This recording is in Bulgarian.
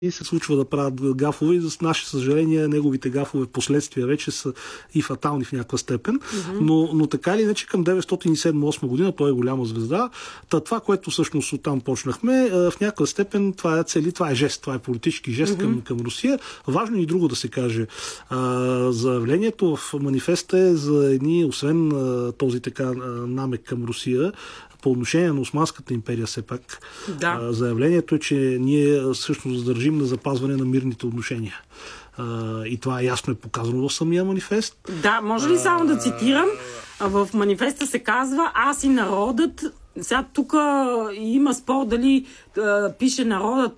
и се случва да правят гафове и за наше съжаление неговите гафове последствия вече са и фатални в някаква степен. Но така или иначе към 907-8 година той е голяма звезда. Това, което всъщност оттам почнахме, в някаква степен това е жест, това е политически жест към Русия. Важно и друго да се каже. Заявлението в манифеста е за едни, освен този така намек към Русия, по отношение на Османската империя все пак. Да. Заявлението е, че ние всъщност държим на запазване на мирните отношения. И това ясно е показано в самия манифест. Да, може ли само да цитирам? В манифеста се казва: аз и народът. Сега тук има спор дали пише народът